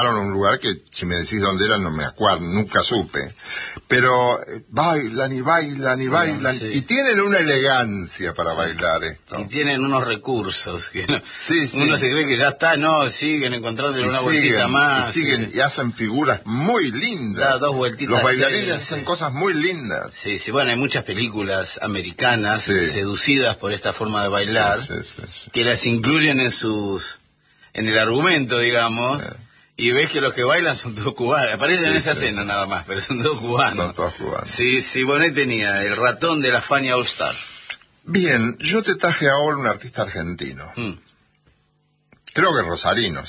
a un lugar que, si me decís dónde era, no me acuerdo, nunca supe. Pero bailan y bailan y bailan, Sí. y tienen una elegancia para bailar esto. Y tienen unos recursos que no, Sí, sí. uno se cree que ya está, no, siguen encontrando una vueltita más. Y siguen, sí. y hacen figuras muy lindas. Da dos vueltitas. Los bailarines sí. hacen cosas muy lindas. Sí, sí, bueno, hay muchas películas americanas seducidas por esta forma de bailar, Sí. que las incluyen en el argumento, digamos, y ves que los que bailan son todos cubanos. Aparecen en esa escena nada más, pero son todos cubanos. Son todos cubanos. Sí, sí, bueno, ahí tenía el ratón de la Fania All Star. Bien, yo te traje ahora un artista argentino. Creo que rosarino.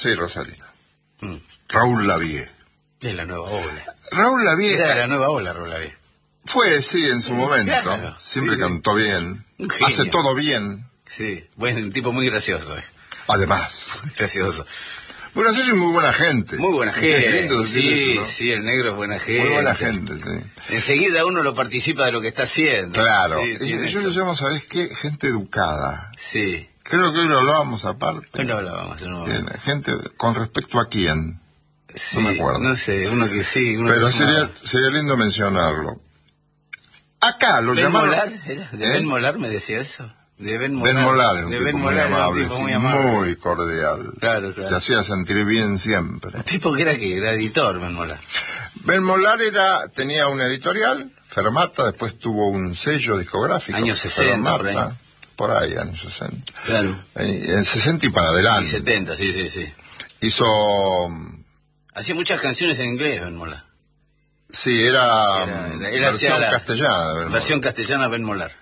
Raúl Lavie. De la nueva ola. Raúl Lavie Era de la nueva ola, Raúl Lavie. fue, sí, en su momento. Claro, Siempre sí. cantó bien. Un genio. Hace todo bien. Sí, bueno, un tipo muy gracioso. Además. Gracioso. Muy gracioso y muy buena gente. Muy buena Es gente. lindo decir Sí, eso, ¿no? sí, el negro es buena gente. Muy buena gente, sí. Enseguida uno lo participa de lo que está haciendo. Claro. Sí, tiene Yo eso. lo llamo, ¿sabés qué? Gente educada. Sí. Creo que hoy lo hablábamos aparte. Hoy lo hablábamos en un momento. Gente, ¿con respecto a quién? Sí, No me acuerdo. No sé, uno que sí, uno Pero que sería lindo mencionarlo. Acá lo ¿Ben llamaron... Molar? ¿Era? ¿De Ben Molar me decía eso? De Ben Molar. Ben Molar, de un Ben tipo muy Molar era un amable, tipo sí, muy amable. muy cordial. Claro. Te hacía sentir bien siempre. Un tipo que era editor, Ben Molar. Ben Molar tenía una editorial, Fermata, después tuvo un sello discográfico. Años 60, Fermata, por ahí, años 60. Claro. En 60 y para adelante. Y 70, sí. Hizo... Hacía muchas canciones en inglés, Ben Molar. Sí, era Él hacía versión castellana. de Ben Molar. Versión castellana, Ben Molar.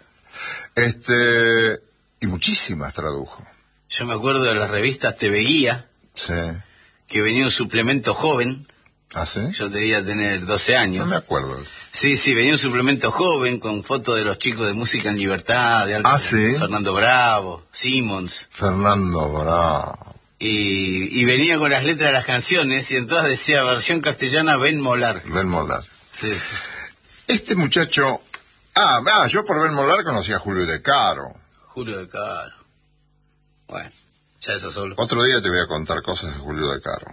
Y muchísimas tradujo. Yo me acuerdo de las revistas TV Guía, Sí. que venía un suplemento joven. ¿Ah, sí? Yo debía tener 12 años. No me acuerdo. Sí, venía un suplemento joven con fotos de los chicos de Música en Libertad, ¿Sí? Fernando Bravo, Simmons. Fernando Bravo. Y venía con las letras de las canciones y entonces decía versión castellana Ben Molar. Ben Molar. Sí. Este muchacho... yo por Ben Molar conocí a Julio De Caro. Julio De Caro. Bueno, ya eso solo. Otro día te voy a contar cosas de Julio De Caro.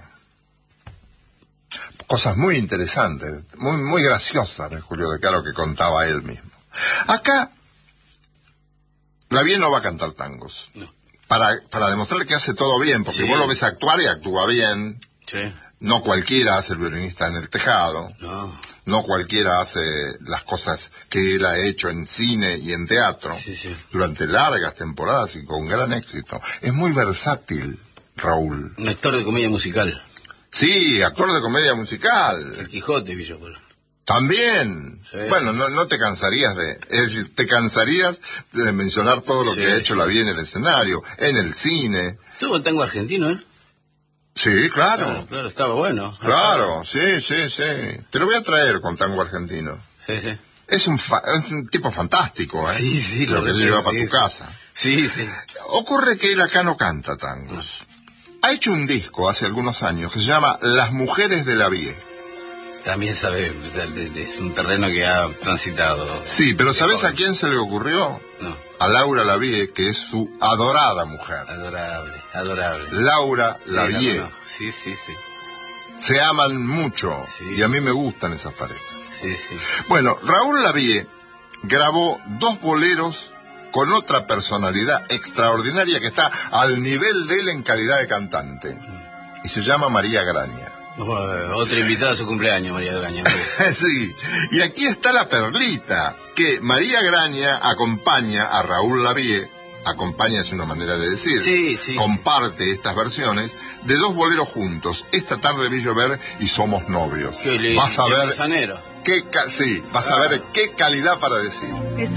Cosas muy interesantes, muy graciosas de Julio De Caro que contaba él mismo. Acá, Lavie no va a cantar tangos. No. Para demostrar que hace todo bien, porque vos lo ves actuar y actúa bien. Sí. No cualquiera hace el violinista en el tejado. No. No cualquiera hace las cosas que él ha hecho en cine y en teatro. Sí. Durante largas temporadas y con gran éxito. Es muy versátil, Raúl. Un actor de comedia musical. Sí, actor de comedia musical. El Quijote, Villa Polo. También. Sí. Bueno, no te cansarías es decir, te cansarías de mencionar todo lo Sí. que ha hecho Lavie en el escenario, en el cine. Tuvo un tango argentino, ¿eh? Sí, claro. Claro, estaba bueno. Claro, sí. Te lo voy a traer con tango argentino. Sí. Es un tipo fantástico, ¿eh? Sí, lo que lleva para tu casa. Sí. Ocurre que él acá no canta tangos. Ha hecho un disco hace algunos años que se llama Las Mujeres de Lavie. También sabe, es un terreno que ha transitado. Sí, pero ¿sabes joven. a quién se le ocurrió? No, A Laura Lavie, que es su adorada mujer. adorable. Laura Sí, Lavie. la conozco. Sí. Se aman mucho Sí. y a mí me gustan esas parejas. Sí. Bueno, Raúl Lavie grabó 2 boleros con otra personalidad extraordinaria que está al nivel de él en calidad de cantante. Y se llama María Graña. Otra invitada a su cumpleaños, María Graña. Sí, y aquí está la perlita, que María Graña acompaña a Raúl Lavie, acompaña es una manera de decir, Sí. comparte estas versiones de 2 boleros juntos. Esta tarde vi llover y somos novios. Qué lindo. Vas a ver Manzanero. vas a ver qué calidad para decir.